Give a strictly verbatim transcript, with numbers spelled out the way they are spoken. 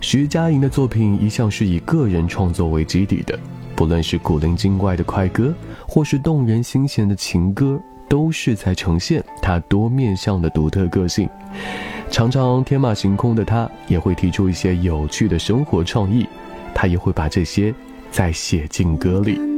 徐佳莹的作品一向是以个人创作为基底的，不论是古灵精怪的快歌，或是动人心弦的情歌，都是在呈现她多面向的独特个性。常常天马行空的她，也会提出一些有趣的生活创意，她也会把这些再写进歌里。